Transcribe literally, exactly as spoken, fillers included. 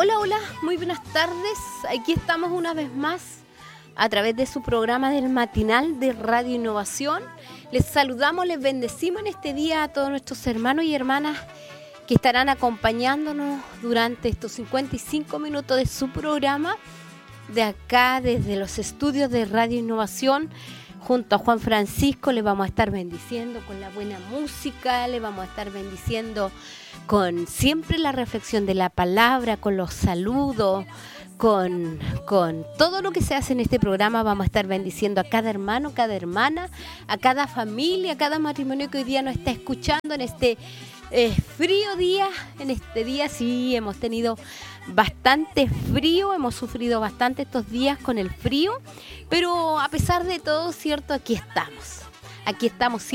Hola, hola, muy buenas tardes. Aquí estamos una vez más a través de su programa del matinal de Radio Innovación. Les saludamos, les bendecimos en este día a todos nuestros hermanos y hermanas que estarán acompañándonos durante estos cincuenta y cinco minutos de su programa de acá desde los estudios de Radio Innovación. Junto a Juan Francisco les vamos a estar bendiciendo con la buena música, les vamos a estar bendiciendo con siempre la reflexión de la palabra, con los saludos, con, con todo lo que se hace en este programa. Vamos a estar bendiciendo a cada hermano, cada hermana, a cada familia, a cada matrimonio que hoy día nos está escuchando en este eh, frío día. En este día sí hemos tenido bastante frío, hemos sufrido bastante estos días con el frío, pero a pesar de todo, cierto, aquí estamos. Aquí estamos